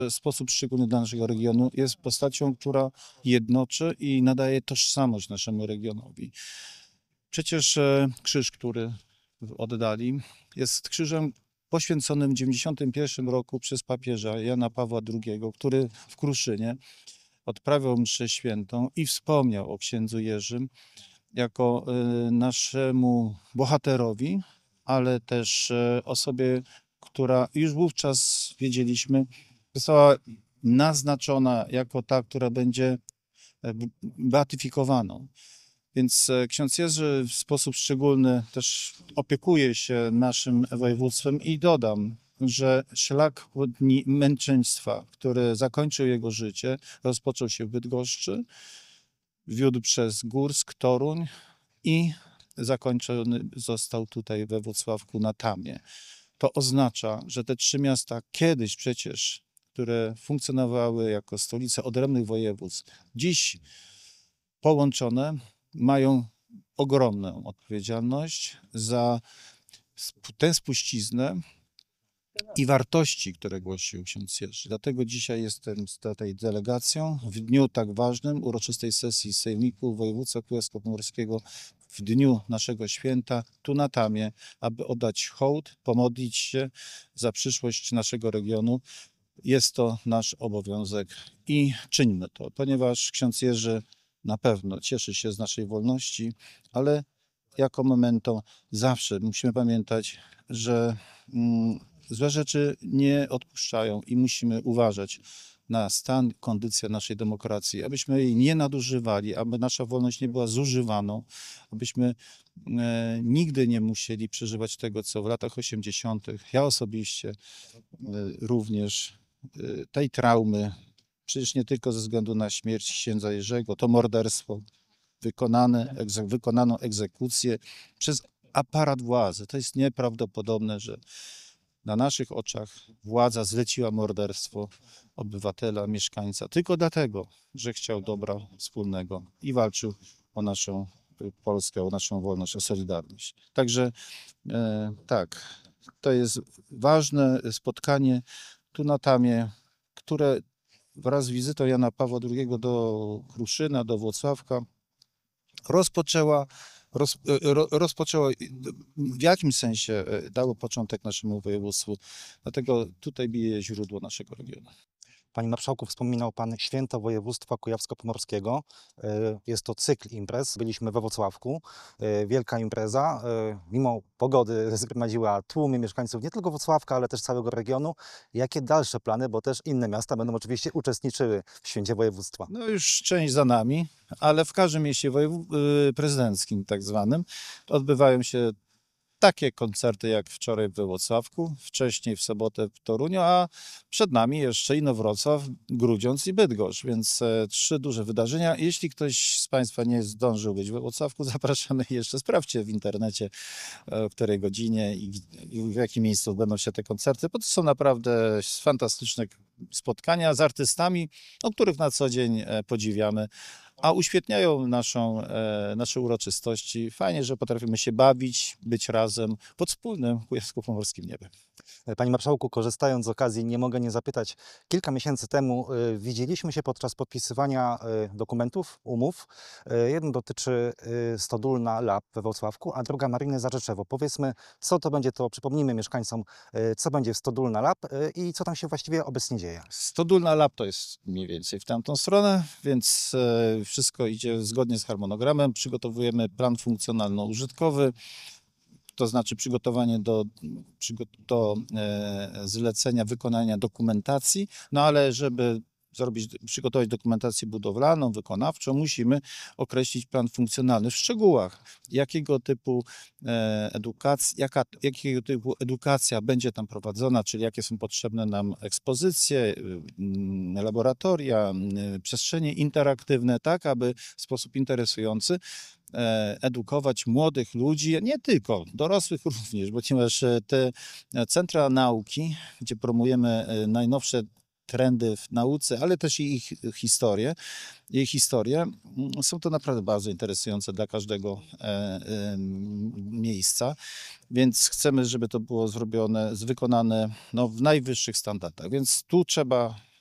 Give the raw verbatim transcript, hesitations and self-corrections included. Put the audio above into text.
sposób szczególny dla naszego regionu. Jest postacią, która jednoczy i nadaje tożsamość naszemu regionowi. Przecież e, krzyż, który oddali, jest krzyżem poświęconym w dziewięćdziesiątym pierwszym roku przez papieża Jana Pawła drugiego, który w Kruszynie odprawiał mszę świętą i wspomniał o księdzu Jerzym jako e, naszemu bohaterowi, ale też e, osobie, która już wówczas wiedzieliśmy, została naznaczona jako ta, która będzie e, b- beatyfikowaną. Więc e, ksiądz Jerzy w sposób szczególny też opiekuje się naszym województwem i dodam, że szlak dni męczeństwa, który zakończył jego życie, rozpoczął się w Bydgoszczy, wiódł przez Górsk, Toruń i zakończony został tutaj we Włocławku na Tamie. To oznacza, że te trzy miasta kiedyś przecież, które funkcjonowały jako stolice odrębnych województw, dziś połączone, mają ogromną odpowiedzialność za sp- tę spuściznę i wartości, które głosił ksiądz Jerzy. Dlatego dzisiaj jestem z tej delegacją w dniu tak ważnym, uroczystej sesji Sejmiku Województwa Kujawsko-Pomorskiego, w dniu naszego święta, tu na Tamie, aby oddać hołd, pomodlić się za przyszłość naszego regionu. Jest to nasz obowiązek i czyńmy to, ponieważ ksiądz Jerzy na pewno cieszy się z naszej wolności, ale jako memento zawsze musimy pamiętać, że mm, złe rzeczy nie odpuszczają i musimy uważać na stan, kondycję naszej demokracji, abyśmy jej nie nadużywali, aby nasza wolność nie była zużywaną, abyśmy e, nigdy nie musieli przeżywać tego, co w latach osiemdziesiątych. Ja osobiście e, również e, tej traumy, przecież nie tylko ze względu na śmierć księdza Jerzego, to morderstwo, wykonane, egze, wykonaną egzekucję przez aparat władzy. To jest nieprawdopodobne, że na naszych oczach władza zleciła morderstwo obywatela, mieszkańca, tylko dlatego, że chciał dobra wspólnego i walczył o naszą y, Polskę, o naszą wolność, o solidarność. Także e, tak, to jest ważne spotkanie tu na Tamie, które wraz z wizytą Jana Pawła drugiego do Kruszyna, do Włocławka rozpoczęła, roz, e, ro, rozpoczęło, w jakimś sensie e, dało początek naszemu województwu. Dlatego tutaj bije źródło naszego regionu. Panie Marszałku, wspominał Pan Święto Województwa Kujawsko-Pomorskiego. E, Jest to cykl imprez. Byliśmy we Włocławku. E, Wielka impreza. E, Mimo pogody zgromadziła tłumy mieszkańców nie tylko Włocławka, ale też całego regionu. Jakie dalsze plany, bo też inne miasta będą oczywiście uczestniczyły w Święcie Województwa? No już część za nami, ale w każdym mieście wojew- y, prezydenckim tak zwanym odbywają się takie koncerty jak wczoraj we Włocławku, wcześniej w sobotę w Toruniu, a przed nami jeszcze Inowrocław, Grudziądz i Bydgoszcz, więc e, trzy duże wydarzenia. Jeśli ktoś z Państwa nie zdążył być we Włocławku, zapraszamy jeszcze, sprawdźcie w internecie, e, w której godzinie i, i w jakim miejscu będą się te koncerty, bo to są naprawdę fantastyczne spotkania z artystami, o których na co dzień e, podziwiamy, a uświetniają naszą, e, nasze uroczystości. Fajnie, że potrafimy się bawić, być razem pod wspólnym kujawsko-pomorskim niebem. E, Panie Marszałku, korzystając z okazji, nie mogę nie zapytać. Kilka miesięcy temu e, widzieliśmy się podczas podpisywania e, dokumentów, umów. E, Jeden dotyczy e, Stodólna Lab we Wrocławku, a druga Mariny Zarzeczewo. Powiedzmy, co to będzie, to przypomnijmy mieszkańcom, e, co będzie w Stodólna Lab e, i co tam się właściwie obecnie dzieje. Stodólna Lab to jest mniej więcej w tamtą stronę, więc e, wszystko idzie zgodnie z harmonogramem. Przygotowujemy plan funkcjonalno-użytkowy, to znaczy przygotowanie do, przygo- do e, zlecenia wykonania dokumentacji, no ale żeby zrobić, przygotować dokumentację budowlaną, wykonawczą, musimy określić plan funkcjonalny w szczegółach, jakiego typu e, edukacja, jaka, jakiego typu edukacja będzie tam prowadzona, czyli jakie są potrzebne nam ekspozycje, y, mm, laboratoria, y, przestrzenie interaktywne, tak aby w sposób interesujący e, edukować młodych ludzi, nie tylko, dorosłych również, ponieważ e, te e, centra nauki, gdzie promujemy e, najnowsze trendy w nauce, ale też i ich historię. Jej historie. Mm, Są to naprawdę bardzo interesujące dla każdego e, e, miejsca, więc chcemy, żeby to było zrobione, wykonane no, w najwyższych standardach. Więc tu trzeba